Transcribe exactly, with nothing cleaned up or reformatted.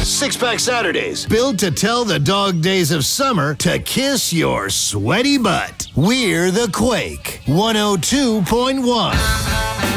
Six Pack Saturdays, built to tell the dog days of summer to kiss your sweaty butt. We're the Quake one oh two point one.